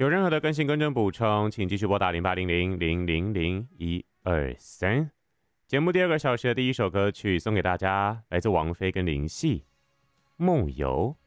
有任何的更新、更正、补充，请继续拨打0800000123。节目第二个小时的第一首歌曲送给大家，来自王菲跟林夕，《梦游》。